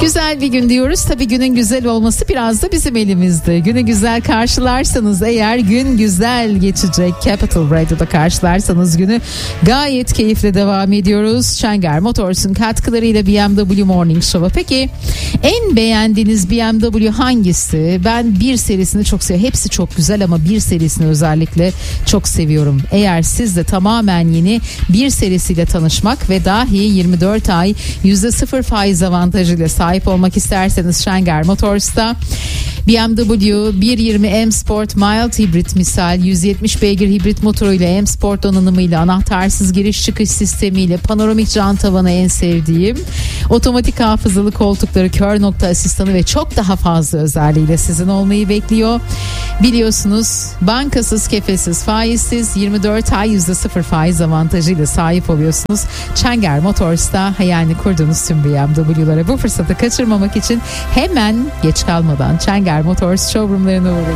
Güzel bir gün diyoruz. Tabii günün güzel olması biraz da bizim elimizde. Günü güzel karşılarsanız eğer gün güzel geçecek. Capital Radio'da karşılarsanız günü gayet keyifle devam ediyoruz. Schenker Motors'un katkılarıyla BMW Morning Show'a. Peki en beğendiğiniz BMW hangisi? Ben 1 serisini çok seviyorum. Hepsi çok güzel ama 1 serisini özellikle çok seviyorum. Eğer siz de tamamen yeni 1 serisiyle tanışmak ve dahi 24 ay %0 faiz avantajıyla sahip olmak isterseniz Schenker Motors'ta BMW 120 M Sport Mild Hibrit misal 170 beygir hibrit motoruyla M Sport donanımıyla anahtarsız giriş çıkış sistemiyle panoramik cam tavanı en sevdiğim, otomatik hafızalı koltukları, kör nokta asistanı ve çok daha fazla özelliğiyle sizin olmayı bekliyor. Biliyorsunuz bankasız, kefesiz, faizsiz 24 ay %0 faiz avantajıyla sahip oluyorsunuz. Schenker Motors'ta hayalini kurduğunuz tüm BMW'lara bu fırsatı kaçırmamak için hemen geç kalmadan Schenker Motors showroomlarına uğrayın.